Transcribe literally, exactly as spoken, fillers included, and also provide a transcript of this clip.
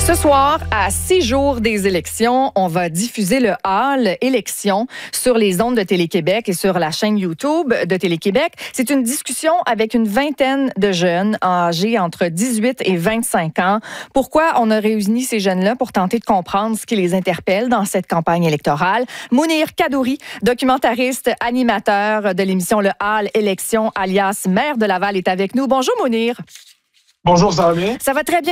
Ce soir, à six jours des élections, on va diffuser le hall élections sur les ondes de Télé-Québec et sur la chaîne YouTube de Télé-Québec. C'est une discussion avec une vingtaine de jeunes âgés entre dix-huit et vingt-cinq ans. Pourquoi on a réuni ces jeunes-là pour tenter de comprendre ce qui les interpelle dans cette campagne électorale? Mounir Kadouri, documentariste, animateur de l'émission Le Hall Élections, alias maire de Laval, est avec nous. Bonjour Mounir. Bonjour, ça va bien? Ça va très bien.